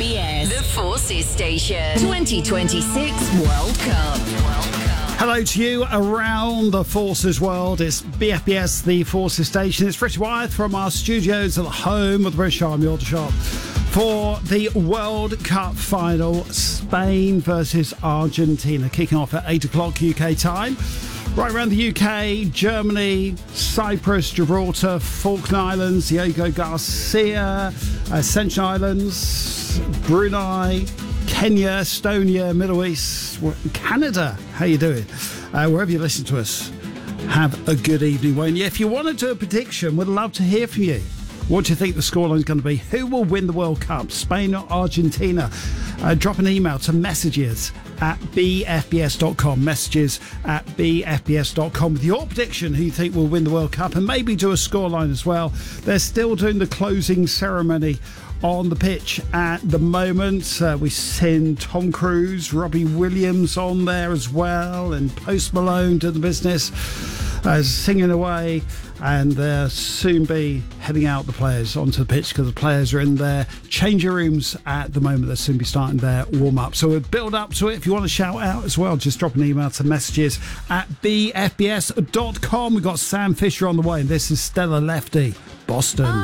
BFBS, the Forces Station, 2026 World Cup. Hello to you around the Forces world. It's BFBS, the Forces Station. It's Richard Wyeth from our studios at the home of the British Army Aldershot for the World Cup final, Spain versus Argentina, kicking off at 8 o'clock UK time. Right around the UK, Germany, Cyprus, Gibraltar, Falkland Islands, Diego Garcia, Ascension Islands, Brunei, Kenya, Estonia, Middle East, Canada. How you doing? Wherever you listen to us, have a good evening, won't you? If you want to do a prediction, we'd love to hear from you. What do you think the scoreline is going to be? Who will win the World Cup, Spain or Argentina? Drop an email to messages@bfbs.com, messages@bfbs.com with your prediction, who you think will win the World Cup, and maybe do a scoreline as well. They're still doing the closing ceremony on the pitch at the moment. We've seen Tom Cruise, Robbie Williams on there as well, and Post Malone doing the business, singing away, and they'll soon be heading out the players onto the pitch because the players are in their changing rooms at the moment. They'll soon be starting their warm-up. So we'll build up to it. If you want to shout out as well, just drop an email to messages@bfbs.com. We've got Sam Fisher on the way, and this is Stella Lefty, Boston.